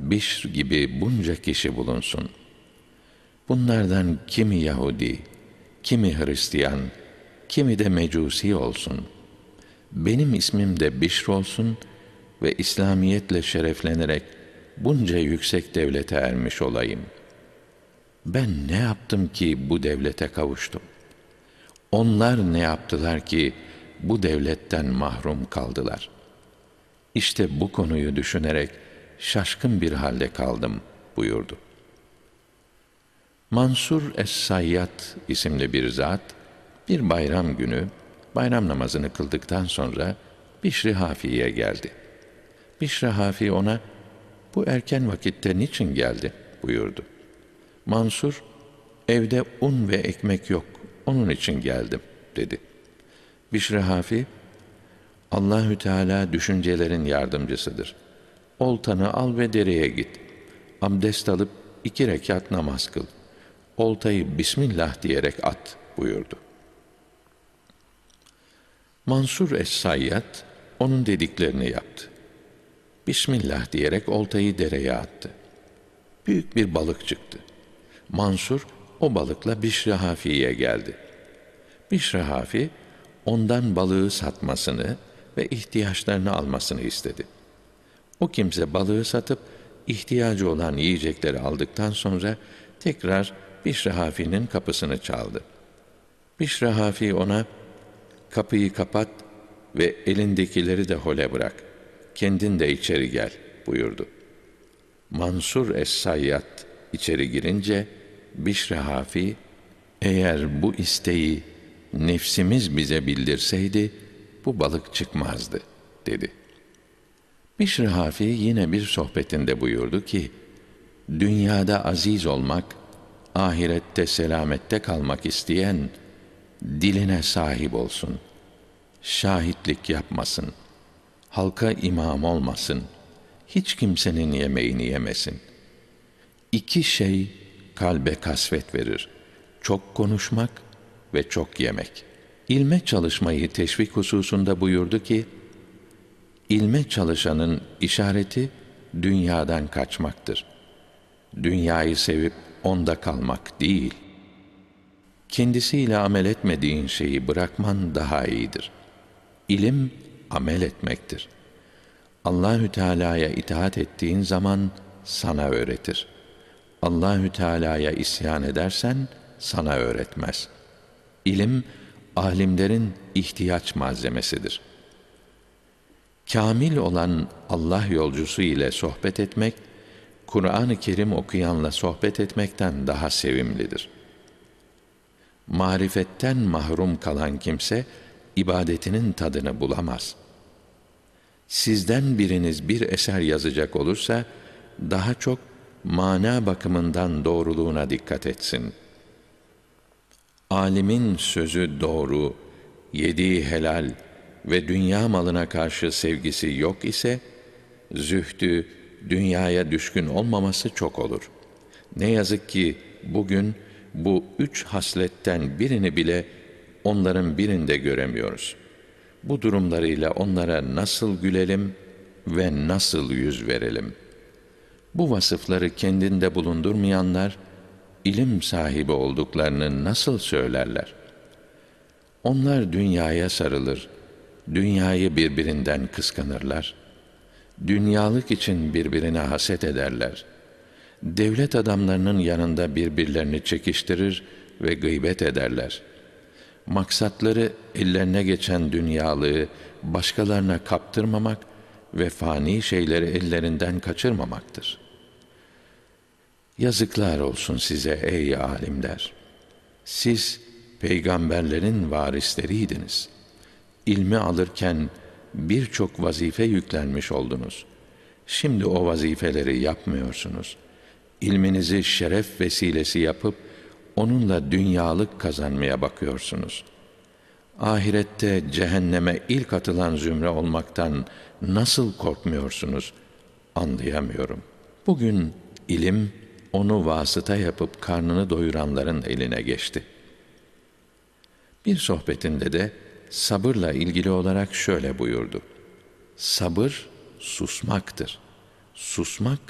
Bişr gibi bunca kişi bulunsun. Bunlardan kimi Yahudi, kimi Hristiyan, kimi de Mecusi olsun. Benim ismim de Bişr olsun ve İslamiyetle şereflenerek bunca yüksek devlete ermiş olayım. Ben ne yaptım ki bu devlete kavuştum? Onlar ne yaptılar ki bu devletten mahrum kaldılar? İşte bu konuyu düşünerek şaşkın bir halde kaldım buyurdu. Mansur Es-Sayyat isimli bir zat bir bayram günü bayram namazını kıldıktan sonra Bişr-i Hafi'ye geldi. Bişr-i Hafi ona bu erken vakitte niçin geldi buyurdu. Mansur evde un ve ekmek yok, onun için geldim dedi. Bişr-i Hafi Allahü Teala düşüncelerin yardımcısıdır. Oltanı al ve dereye git. Abdest alıp 2 rekat namaz kıl. Oltayı Bismillah diyerek at buyurdu. Mansur Es-Sayyat onun dediklerini yaptı. Bismillah diyerek oltayı dereye attı. Büyük bir balık çıktı. Mansur o balıkla Bişr-i Hafi'ye geldi. Bişr-i Hafi ondan balığı satmasını ve ihtiyaçlarını almasını istedi. O kimse balığı satıp ihtiyacı olan yiyecekleri aldıktan sonra tekrar Bişr-i Hafi'nin kapısını çaldı. Bişr-i Hafi ona kapıyı kapat ve elindekileri de hole bırak. Kendin de içeri gel buyurdu. Mansur Es-Sayyat içeri girince Bişr-i Hafi eğer bu isteği nefsimiz bize bildirseydi bu balık çıkmazdı dedi. Bişr-i Hafi yine bir sohbetinde buyurdu ki dünyada aziz olmak, ahirette selamette kalmak isteyen diline sahip olsun. Şahitlik yapmasın. Halka imam olmasın. Hiç kimsenin yemeğini yemesin. 2 şey kalbe kasvet verir. Çok konuşmak ve çok yemek. İlme çalışmayı teşvik hususunda buyurdu ki, İlme çalışanın işareti dünyadan kaçmaktır. Dünyayı sevip onda kalmak değil. Kendisiyle amel etmediğin şeyi bırakman daha iyidir. İlim amel etmektir. Allahü Teala'ya itaat ettiğin zaman sana öğretir. Allahü Teala'ya isyan edersen sana öğretmez. İlim alimlerin ihtiyaç malzemesidir. Kamil olan Allah yolcusu ile sohbet etmek, Kur'an-ı Kerim okuyanla sohbet etmekten daha sevimlidir. Marifetten mahrum kalan kimse, ibadetinin tadını bulamaz. Sizden biriniz bir eser yazacak olursa, daha çok mana bakımından doğruluğuna dikkat etsin. Alimin sözü doğru, yediği helal ve dünya malına karşı sevgisi yok ise, zühdü, dünyaya düşkün olmaması çok olur. Ne yazık ki bugün bu 3 hasletten birini bile onların birinde göremiyoruz. Bu durumlarıyla onlara nasıl gülelim ve nasıl yüz verelim? Bu vasıfları kendinde bulundurmayanlar, ilim sahibi olduklarını nasıl söylerler? Onlar dünyaya sarılır, dünyayı birbirinden kıskanırlar. Dünyalık için birbirine haset ederler. Devlet adamlarının yanında birbirlerini çekiştirir ve gıybet ederler. Maksatları ellerine geçen dünyalığı başkalarına kaptırmamak ve fani şeyleri ellerinden kaçırmamaktır. Yazıklar olsun size ey alimler! Siz peygamberlerin varisleriydiniz. İlmi alırken birçok vazife yüklenmiş oldunuz. Şimdi o vazifeleri yapmıyorsunuz. İlminizi şeref vesilesi yapıp onunla dünyalık kazanmaya bakıyorsunuz. Ahirette cehenneme ilk atılan zümre olmaktan nasıl korkmuyorsunuz? Anlayamıyorum. Bugün ilim onu vasıta yapıp karnını doyuranların eline geçti. Bir sohbetinde de sabırla ilgili olarak şöyle buyurdu. Sabır susmaktır. Susmak